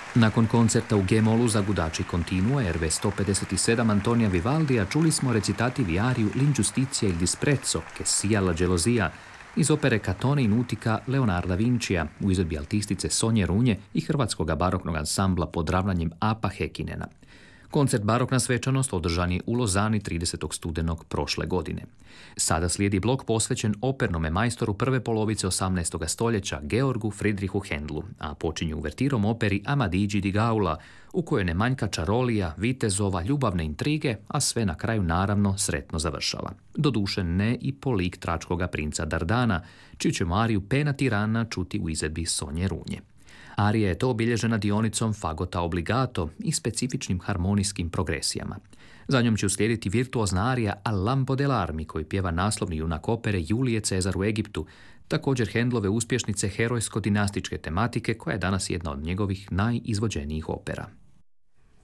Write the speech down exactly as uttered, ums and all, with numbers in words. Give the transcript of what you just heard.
Nakon koncerta u G-molu za Gudači Continua er ve sto pedeset sedam Antonija Vivaldija čuli smo recitativi ariju L'Ingiustizia il disprezzo, che sia la gelosia, iz opere Catone in Utica Leonarda Vincija u izvedbi altistice Sonje Runje i hrvatskog baroknog ansambla pod ravnanjem Apa Hekinena. Koncert Barokna svečanost održan je u Lozani tridesetog studenog prošle godine. Sada slijedi blok posvećen opernome majstoru prve polovice osamnaestog stoljeća Georgu Friedrichu Händlu, a počinje uvertirom operi Amadigi di Gaula, u kojoj ne manjka čarolija, vitezova, ljubavne intrige, a sve na kraju naravno sretno završava. Doduše ne i po lik tračkoga princa Dardana, čiju ćemo ariju Pena tirana čuti u izvedbi Sonje Runje. Arija je to obilježena dionicom fagota obligato i specifičnim harmonijskim progresijama. Za njom će uslijediti virtuozna arija Al lampo dell'armi, koji pjeva naslovni junak opere Julije Cezar u Egiptu, također Händlove uspješnice herojsko-dinastičke tematike, koja je danas jedna od njegovih najizvođenijih opera.